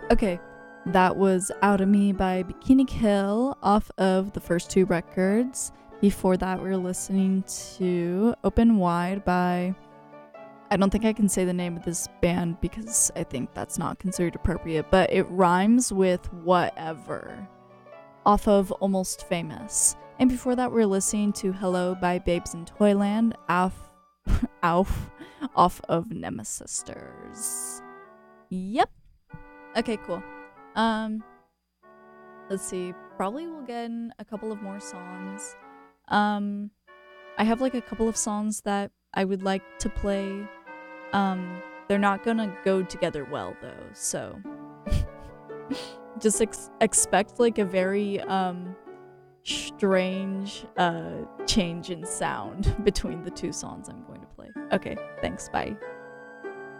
Okay, that was Out of Me by Bikini Kill off of the first two records. Before that, we were listening to Open Wide by, I don't think I can say the name of this band because I think that's not considered appropriate, but it rhymes with whatever, off of Almost Famous. And before that, we were listening to Hello by Babes in Toyland off of Nemesis Sisters. Yep. Okay, cool. Um, let's see. Probably we'll get in a couple of more songs. Um, I have like a couple of songs that I would like to play. They're not gonna go together well though, so just expect like a very strange change in sound between the two songs I'm going to play. Okay, thanks. Bye.